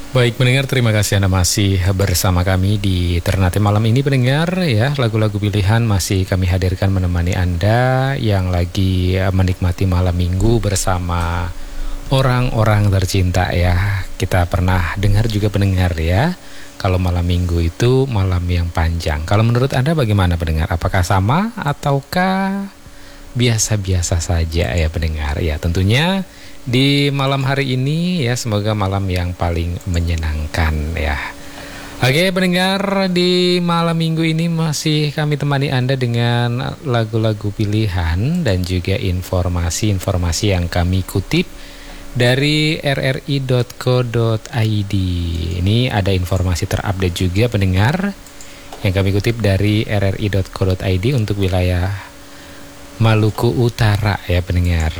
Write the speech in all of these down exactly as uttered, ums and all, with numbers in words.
Baik pendengar, terima kasih Anda masih bersama kami di Ternate malam ini pendengar ya. Lagu-lagu pilihan masih kami hadirkan menemani Anda yang lagi menikmati malam minggu bersama orang-orang tercinta ya. Kita pernah dengar juga pendengar ya, kalau malam minggu itu malam yang panjang. Kalau menurut Anda bagaimana pendengar? Apakah sama ataukah biasa-biasa saja ya pendengar? Ya tentunya di malam hari ini ya, semoga malam yang paling menyenangkan ya. Oke pendengar, di malam minggu ini masih kami temani Anda dengan lagu-lagu pilihan dan juga informasi-informasi yang kami kutip dari r r i dot co dot i d. Ini ada informasi terupdate juga pendengar yang kami kutip dari r r i dot co dot i d untuk wilayah Maluku Utara ya pendengar.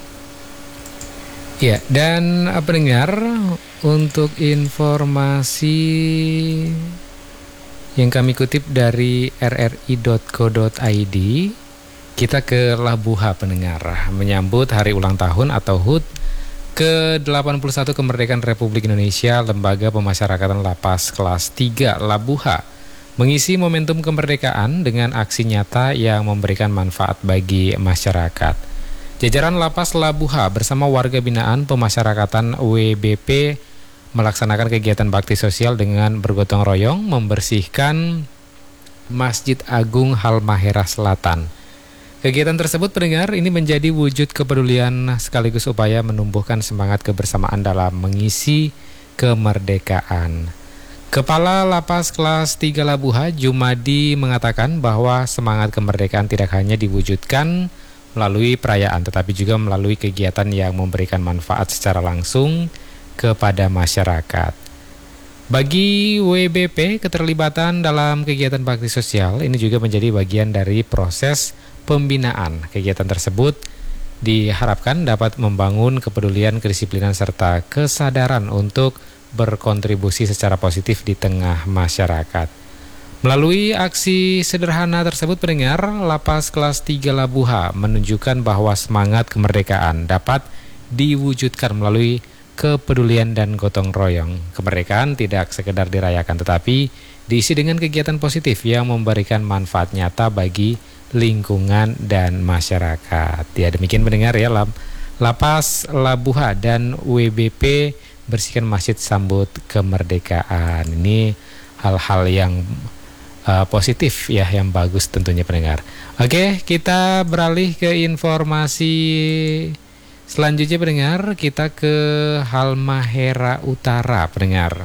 Ya, dan pendengar, untuk informasi yang kami kutip dari r r i dot co dot i d, kita ke Labuha pendengar, menyambut hari ulang tahun atau H U T ke delapan puluh satu kemerdekaan Republik Indonesia. Lembaga Pemasyarakatan Lapas Kelas tiga Labuha mengisi momentum kemerdekaan dengan aksi nyata yang memberikan manfaat bagi masyarakat. Jajaran Lapas Labuha bersama warga binaan pemasyarakatan W B P melaksanakan kegiatan bakti sosial dengan bergotong royong membersihkan Masjid Agung Halmahera Selatan. Kegiatan tersebut pendengar ini menjadi wujud kepedulian sekaligus upaya menumbuhkan semangat kebersamaan dalam mengisi kemerdekaan. Kepala Lapas Kelas tiga Labuha, Jumadi, mengatakan bahwa semangat kemerdekaan tidak hanya diwujudkan melalui perayaan, tetapi juga melalui kegiatan yang memberikan manfaat secara langsung kepada masyarakat. Bagi W B P, keterlibatan dalam kegiatan bakti sosial ini juga menjadi bagian dari proses pembinaan. Kegiatan tersebut diharapkan dapat membangun kepedulian, kedisiplinan, serta kesadaran untuk berkontribusi secara positif di tengah masyarakat. Melalui aksi sederhana tersebut pendengar, Lapas Kelas tiga Labuha menunjukkan bahwa semangat kemerdekaan dapat diwujudkan melalui kepedulian dan gotong royong. Kemerdekaan tidak sekedar dirayakan, tetapi diisi dengan kegiatan positif yang memberikan manfaat nyata bagi lingkungan dan masyarakat. Ya demikian pendengar ya, Lapas Labuha dan W B P bersihkan masjid sambut kemerdekaan. Ini hal-hal yang Uh, positif ya, yang bagus tentunya pendengar. Oke, kita beralih ke informasi selanjutnya pendengar. Kita ke Halmahera Utara pendengar.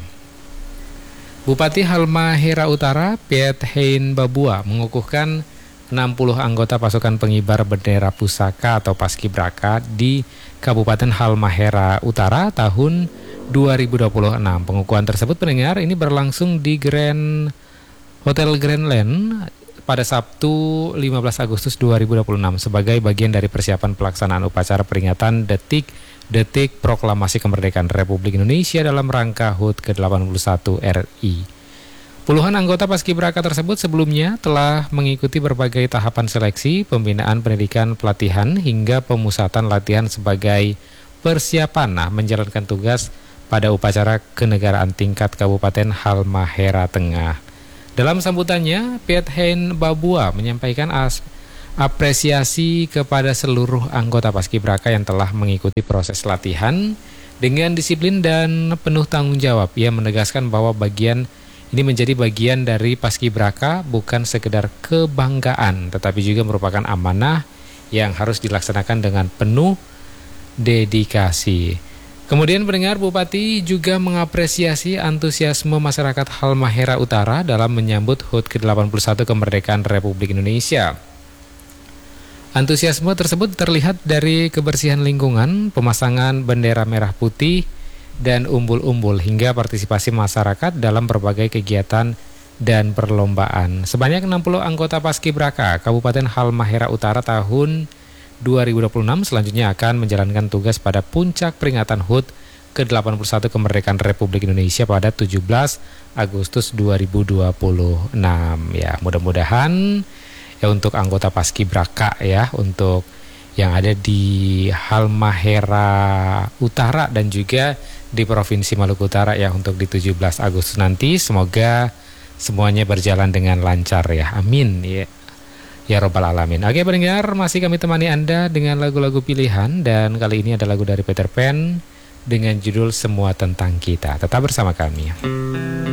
Bupati Halmahera Utara, Piet Hein Babua, mengukuhkan enam puluh anggota pasukan pengibar bendera pusaka atau paskibraka di Kabupaten Halmahera Utara tahun dua ribu dua puluh enam. Pengukuhan tersebut pendengar ini berlangsung di Grand Hotel Grandland pada Sabtu lima belas Agustus dua ribu dua puluh enam sebagai bagian dari persiapan pelaksanaan upacara peringatan detik-detik proklamasi kemerdekaan Republik Indonesia dalam rangka H U T ke delapan puluh satu R I. Puluhan anggota paskibraka tersebut sebelumnya telah mengikuti berbagai tahapan seleksi, pembinaan pendidikan, pelatihan, hingga pemusatan latihan sebagai persiapan nah, menjalankan tugas pada upacara kenegaraan tingkat Kabupaten Halmahera Tengah. Dalam sambutannya, Piet Hein Babua menyampaikan as- apresiasi kepada seluruh anggota paskibraka yang telah mengikuti proses latihan dengan disiplin dan penuh tanggung jawab. Ia menegaskan bahwa bagian ini menjadi bagian dari paskibraka bukan sekedar kebanggaan, tetapi juga merupakan amanah yang harus dilaksanakan dengan penuh dedikasi. Kemudian pendengar, Bupati juga mengapresiasi antusiasme masyarakat Halmahera Utara dalam menyambut H U T ke delapan puluh satu kemerdekaan Republik Indonesia. Antusiasme tersebut terlihat dari kebersihan lingkungan, pemasangan bendera merah putih dan umbul-umbul, hingga partisipasi masyarakat dalam berbagai kegiatan dan perlombaan. Sebanyak enam puluh anggota paskibraka Kabupaten Halmahera Utara tahun dua ribu dua puluh enam selanjutnya akan menjalankan tugas pada puncak peringatan H U T ke delapan puluh satu kemerdekaan Republik Indonesia pada tujuh belas Agustus dua ribu dua puluh enam. Ya, mudah-mudahan ya untuk anggota paskibraka ya, untuk yang ada di Halmahera Utara dan juga di Provinsi Maluku Utara ya untuk di tujuh belas Agustus nanti. Semoga semuanya berjalan dengan lancar ya. Amin ya. Ya Robbal Alamin. Oke pendengar, masih kami temani Anda dengan lagu-lagu pilihan. Dan kali ini ada lagu dari Peter Pan dengan judul Semua Tentang Kita. Tetap bersama kami.